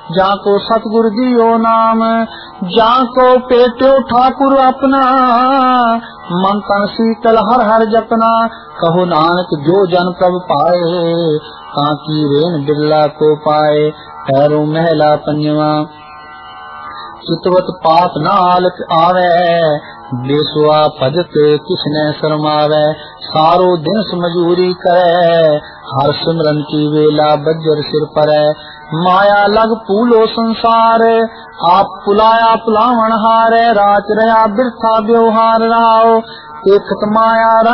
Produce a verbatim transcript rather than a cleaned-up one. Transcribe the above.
जाको सतगुर दियो नाम, जाको पेट्यो ठाकुर अपना, मन तन शीतल हर हर जपना। कहो नानक जो जन प्रभ पाए, काकी रेन बिरला को पाए। पैरों महला पंजवा, चितवत पाप न आलक आवे, बेसुआ भजत किसने शरमावे। सारो दिन मजूरी करे, हर सिमरन की वेला बज्जर सिर पर। माया लग पूलो संसार, आप पुलाया पुलावन हारे। रात रहा बिरथा व्यवहार राव, देखत माया